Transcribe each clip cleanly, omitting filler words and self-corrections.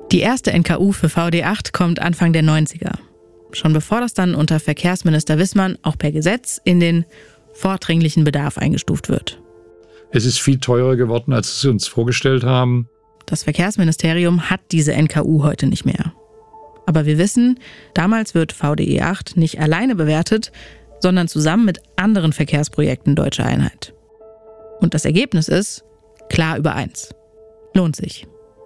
Die erste NKU für VD8 kommt Anfang der 90er. Schon bevor das dann unter Verkehrsminister Wissmann auch per Gesetz in den vordringlichen Bedarf eingestuft wird. Es ist viel teurer geworden, als wir uns vorgestellt haben. Das Verkehrsministerium hat diese NKU heute nicht mehr. Aber wir wissen, damals wird VDE 8 nicht alleine bewertet, sondern zusammen mit anderen Verkehrsprojekten Deutscher Einheit. Und das Ergebnis ist klar über 1. Lohnt sich.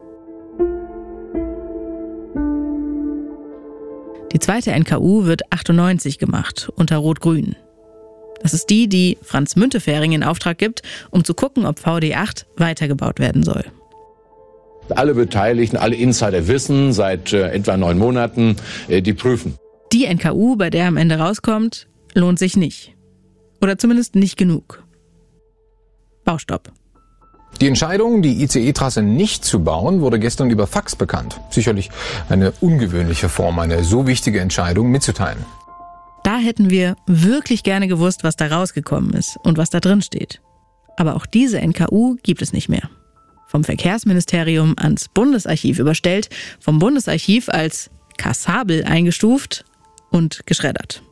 Die zweite NKU wird 98 gemacht, unter Rot-Grün. Das ist die Franz Müntefering in Auftrag gibt, um zu gucken, ob VD 8 weitergebaut werden soll. Alle Beteiligten, alle Insider wissen seit etwa 9 Monaten, die prüfen. Die NKU, bei der am Ende rauskommt, lohnt sich nicht. Oder zumindest nicht genug. Baustopp. Die Entscheidung, die ICE-Trasse nicht zu bauen, wurde gestern über Fax bekannt. Sicherlich eine ungewöhnliche Form, eine so wichtige Entscheidung mitzuteilen. Da hätten wir wirklich gerne gewusst, was da rausgekommen ist und was da drin steht. Aber auch diese NKU gibt es nicht mehr. Vom Verkehrsministerium ans Bundesarchiv überstellt, vom Bundesarchiv als kassabel eingestuft und geschreddert.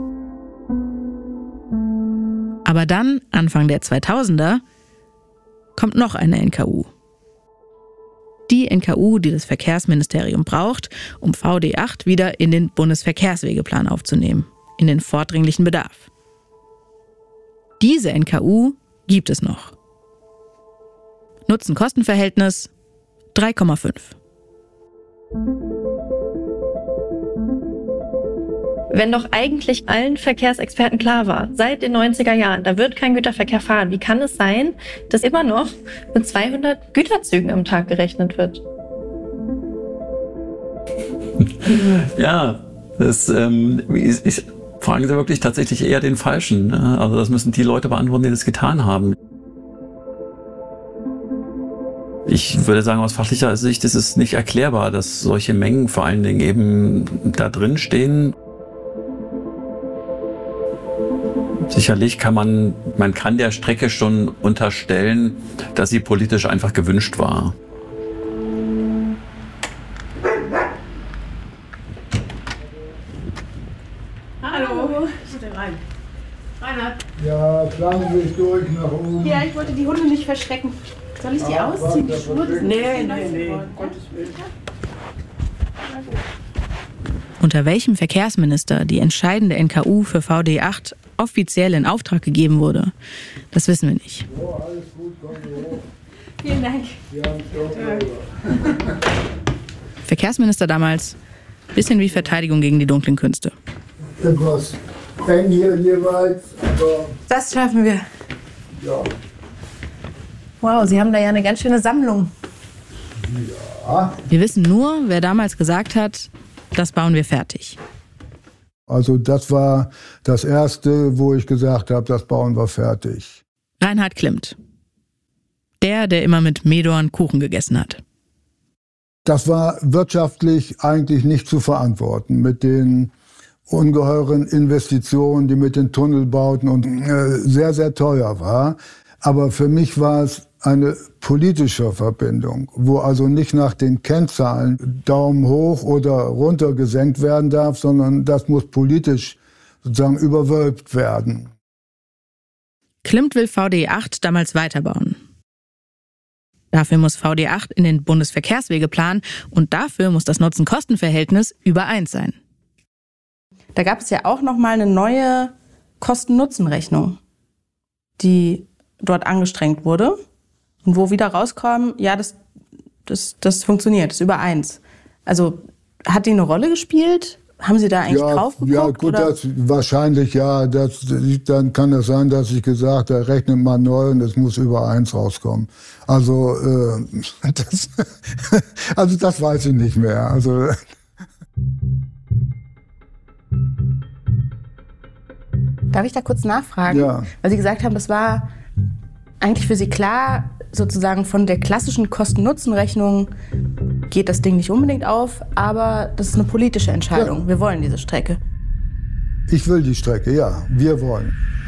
Aber dann, Anfang der 2000er, kommt noch eine NKU. Die NKU, die das Verkehrsministerium braucht, um VD 8 wieder in den Bundesverkehrswegeplan aufzunehmen, in den vordringlichen Bedarf. Diese NKU gibt es noch. Nutzen-Kosten-Verhältnis 3,5. Wenn doch eigentlich allen Verkehrsexperten klar war, seit den 90er Jahren, da wird kein Güterverkehr fahren, wie kann es sein, dass immer noch mit 200 Güterzügen am Tag gerechnet wird? Ja, ich fragen Sie wirklich tatsächlich eher den Falschen. Ne? Also das müssen die Leute beantworten, die das getan haben. Ich würde sagen, aus fachlicher Sicht ist es nicht erklärbar, dass solche Mengen vor allen Dingen eben da drin stehen. Sicherlich kann man kann der Strecke schon unterstellen, dass sie politisch einfach gewünscht war. Hallo. Bitte rein. Reinhard. Ja, schlagen Sie sich durch nach oben. Ja, ich wollte die Hunde nicht verschrecken. Soll ich die ausziehen, die Schuhe? Nee, Gottes Willen. Unter welchem Verkehrsminister die entscheidende NKU für VD 8 offiziell in Auftrag gegeben wurde, das wissen wir nicht. Oh, alles gut, komm hoch. Vielen Dank. Verkehrsminister damals, bisschen wie Verteidigung gegen die dunklen Künste. Etwas eng hier jeweils, aber Das schaffen wir. ja. Wow, Sie haben da ja eine ganz schöne Sammlung. Ja. Wir wissen nur, wer damals gesagt hat, das bauen wir fertig. Also das war das Erste, wo ich gesagt habe, das bauen wir fertig. Reinhard Klimmt. Der immer mit Medorn Kuchen gegessen hat. Das war wirtschaftlich eigentlich nicht zu verantworten mit den ungeheuren Investitionen, die mit den Tunnelbauten und sehr, sehr teuer war. Aber für mich war es eine politische Verbindung, wo also nicht nach den Kennzahlen Daumen hoch oder runter gesenkt werden darf, sondern das muss politisch sozusagen überwölbt werden. Klimmt will VD 8 damals weiterbauen. Dafür muss VD 8 in den Bundesverkehrswegeplan und dafür muss das Nutzen-Kosten-Verhältnis über 1 sein. Da gab es ja auch noch mal eine neue Kosten-Nutzen-Rechnung, die dort angestrengt wurde und wo wieder rauskam, ja, das funktioniert, das ist über 1. Also hat die eine Rolle gespielt? Haben Sie da eigentlich drauf geguckt? Ja, gut, oder? das wahrscheinlich ja. Dann kann es sein, dass ich gesagt habe, rechnet mal neu und es muss über 1 rauskommen. Also, das weiß ich nicht mehr. Also Darf ich da kurz nachfragen? Ja. Weil Sie gesagt haben, das war eigentlich für Sie klar, sozusagen von der klassischen Kosten-Nutzen-Rechnung geht das Ding nicht unbedingt auf, aber das ist eine politische Entscheidung. Ja. Wir wollen diese Strecke. ich will die Strecke, ja, wir wollen.